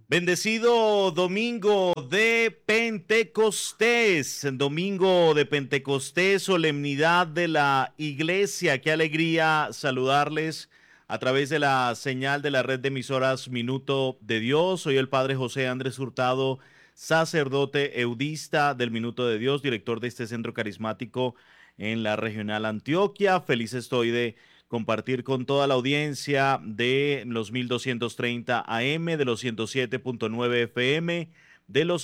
Bendecido domingo de Pentecostés, solemnidad de la iglesia. Qué alegría saludarles a través de la señal de la red de emisoras Minuto de Dios. Soy el Padre José Andrés Hurtado, sacerdote eudista del Minuto de Dios, director de este centro carismático en la regional Antioquia. Feliz estoy de compartir con toda la audiencia de los 1230 AM, de los 107.9 FM, de los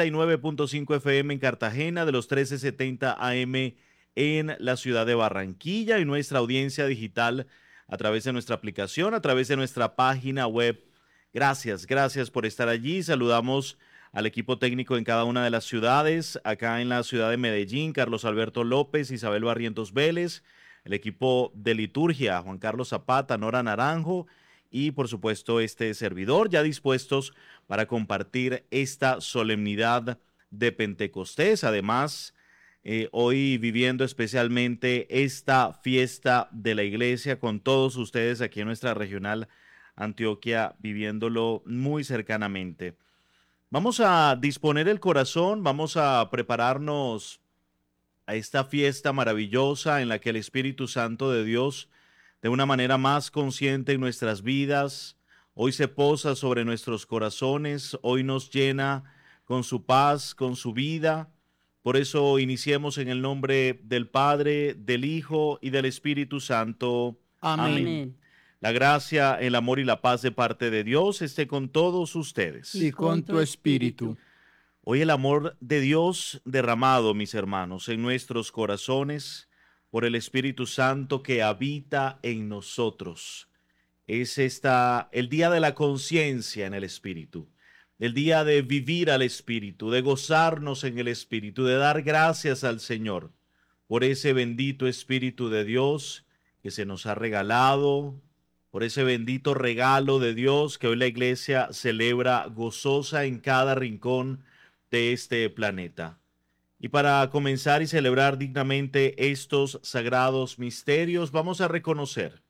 89.5 FM en Cartagena, de los 1370 AM en la ciudad de Barranquilla y nuestra audiencia digital a través de nuestra aplicación, a través de nuestra página web. Gracias por estar allí. Saludamos al equipo técnico en cada una de las ciudades, acá en la ciudad de Medellín, Carlos Alberto López, Isabel Barrientos Vélez, el equipo de liturgia, Juan Carlos Zapata, Nora Naranjo y por supuesto este servidor, ya dispuestos para compartir esta solemnidad de Pentecostés. Además, hoy viviendo especialmente esta fiesta de la iglesia con todos ustedes aquí en nuestra regional Antioquia, viviéndolo muy cercanamente. Vamos a disponer el corazón, vamos a prepararnos a esta fiesta maravillosa en la que el Espíritu Santo de Dios, de una manera más consciente en nuestras vidas, hoy se posa sobre nuestros corazones, hoy nos llena con su paz, con su vida. Por eso iniciemos en el nombre del Padre, del Hijo y del Espíritu Santo. Amén. La gracia, el amor y la paz de parte de Dios esté con todos ustedes. Y con tu espíritu. Hoy el amor de Dios derramado, mis hermanos, en nuestros corazones por el Espíritu Santo que habita en nosotros. Es el día de la conciencia en el Espíritu, el día de vivir al Espíritu, de gozarnos en el Espíritu, de dar gracias al Señor por ese bendito Espíritu de Dios que se nos ha regalado, por ese bendito regalo de Dios que hoy la iglesia celebra gozosa en cada rincón de este planeta. Y para comenzar y celebrar dignamente estos sagrados misterios, vamos a reconocer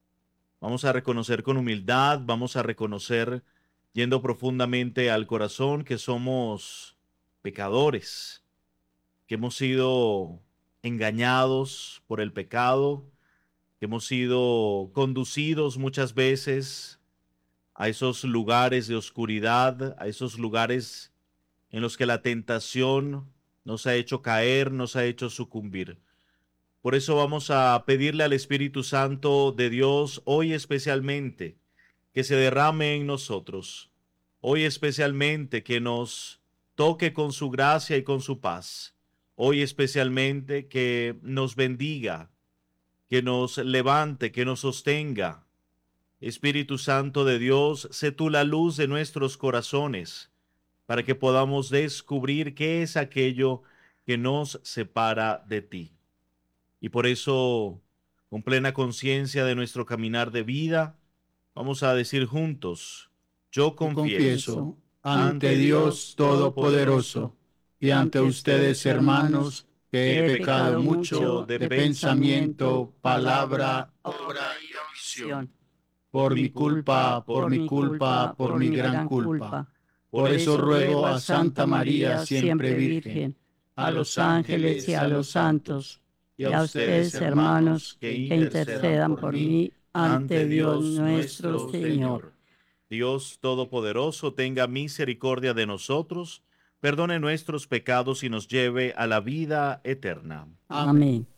con humildad, vamos a reconocer, yendo profundamente al corazón, que somos pecadores, que hemos sido engañados por el pecado, que hemos sido conducidos muchas veces a esos lugares de oscuridad, a esos lugares en los que la tentación nos ha hecho caer, nos ha hecho sucumbir. Por eso vamos a pedirle al Espíritu Santo de Dios hoy especialmente que se derrame en nosotros, hoy especialmente que nos toque con su gracia y con su paz, hoy especialmente que nos bendiga, que nos levante, que nos sostenga. Espíritu Santo de Dios, sé tú la luz de nuestros corazones, para que podamos descubrir qué es aquello que nos separa de ti. Y por eso, con plena conciencia de nuestro caminar de vida, vamos a decir juntos: yo confieso ante Dios Todopoderoso y ante ustedes, hermanos, que he pecado mucho de pensamiento, palabra, obra y omisión. Por mi culpa, por mi gran culpa. Por eso ruego a Santa María, siempre Virgen, a los ángeles y a los santos, y a ustedes, hermanos, que intercedan por mí ante Dios nuestro Señor. Dios Todopoderoso tenga misericordia de nosotros, perdone nuestros pecados y nos lleve a la vida eterna. Amén.